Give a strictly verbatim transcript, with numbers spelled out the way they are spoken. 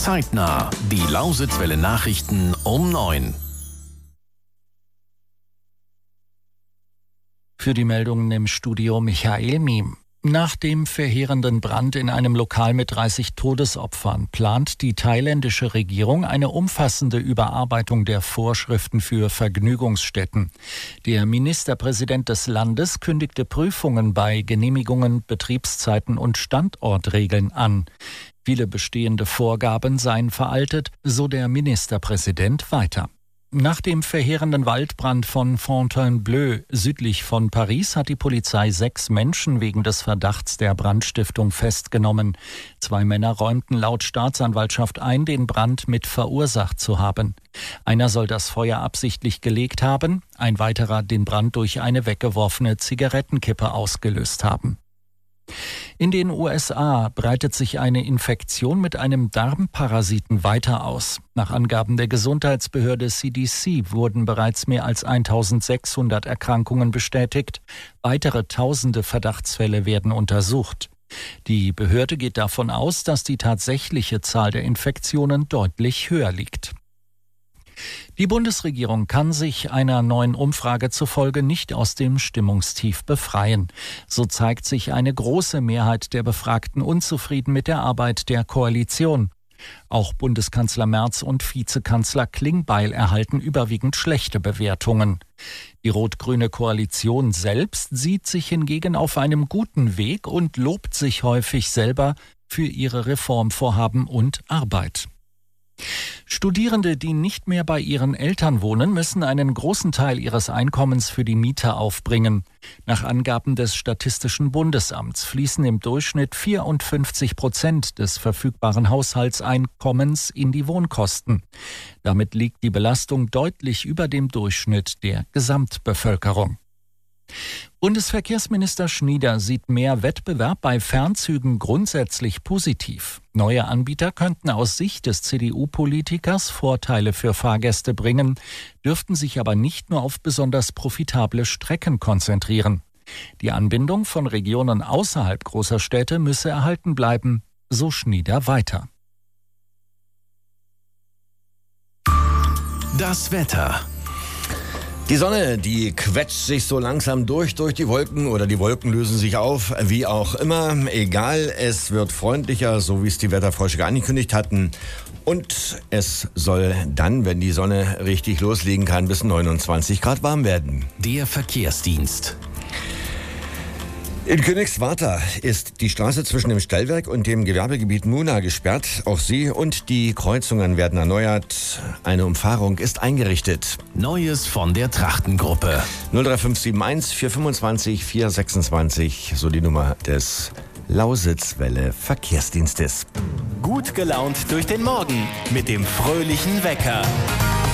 Zeitnah. Die Lausitzwelle Nachrichten um neun. Für die Meldungen im Studio Michael Miem. Nach dem verheerenden Brand in einem Lokal mit dreißig Todesopfern plant die thailändische Regierung eine umfassende Überarbeitung der Vorschriften für Vergnügungsstätten. Der Ministerpräsident des Landes kündigte Prüfungen bei Genehmigungen, Betriebszeiten und Standortregeln an. Viele bestehende Vorgaben seien veraltet, so der Ministerpräsident weiter. Nach dem verheerenden Waldbrand von Fontainebleau südlich von Paris hat die Polizei sechs Menschen wegen des Verdachts der Brandstiftung festgenommen. Zwei Männer räumten laut Staatsanwaltschaft ein, den Brand mit verursacht zu haben. Einer soll das Feuer absichtlich gelegt haben, ein weiterer den Brand durch eine weggeworfene Zigarettenkippe ausgelöst haben. In den U S A breitet sich eine Infektion mit einem Darmparasiten weiter aus. Nach Angaben der Gesundheitsbehörde C D C wurden bereits mehr als eintausendsechshundert Erkrankungen bestätigt. Weitere tausende Verdachtsfälle werden untersucht. Die Behörde geht davon aus, dass die tatsächliche Zahl der Infektionen deutlich höher liegt. Die Bundesregierung kann sich einer neuen Umfrage zufolge nicht aus dem Stimmungstief befreien. So zeigt sich eine große Mehrheit der Befragten unzufrieden mit der Arbeit der Koalition. Auch Bundeskanzler Merz und Vizekanzler Klingbeil erhalten überwiegend schlechte Bewertungen. Die rot-grüne Koalition selbst sieht sich hingegen auf einem guten Weg und lobt sich häufig selber für ihre Reformvorhaben und Arbeit. Studierende, die nicht mehr bei ihren Eltern wohnen, müssen einen großen Teil ihres Einkommens für die Miete aufbringen. Nach Angaben des Statistischen Bundesamts fließen im Durchschnitt vierundfünfzig Prozent des verfügbaren Haushaltseinkommens in die Wohnkosten. Damit liegt die Belastung deutlich über dem Durchschnitt der Gesamtbevölkerung. Bundesverkehrsminister Schnieder sieht mehr Wettbewerb bei Fernzügen grundsätzlich positiv. Neue Anbieter könnten aus Sicht des C D U-Politikers Vorteile für Fahrgäste bringen, dürften sich aber nicht nur auf besonders profitable Strecken konzentrieren. Die Anbindung von Regionen außerhalb großer Städte müsse erhalten bleiben, so Schnieder weiter. Das Wetter. Die Sonne, die quetscht sich so langsam durch, durch die Wolken oder die Wolken lösen sich auf, wie auch immer. Egal, es wird freundlicher, so wie es die Wetterforscher angekündigt hatten. Und es soll dann, wenn die Sonne richtig loslegen kann, bis neunundzwanzig Grad warm werden. Der Verkehrsdienst. In Königswartha ist die Straße zwischen dem Stellwerk und dem Gewerbegebiet Muna gesperrt. Auch sie und die Kreuzungen werden erneuert. Eine Umfahrung ist eingerichtet. Neues von der Trachtengruppe. null drei fünf sieben eins vier fünfundzwanzig vier sechsundzwanzig, so die Nummer des Lausitzwelle Verkehrsdienstes. Gut gelaunt durch den Morgen mit dem fröhlichen Wecker.